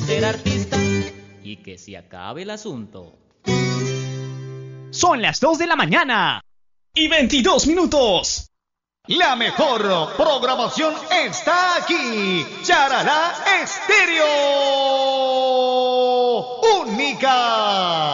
ser artista y que se acabe el asunto. Son las 2 de la mañana y 22 minutos. La mejor programación está aquí. Charalá Estéreo. Única.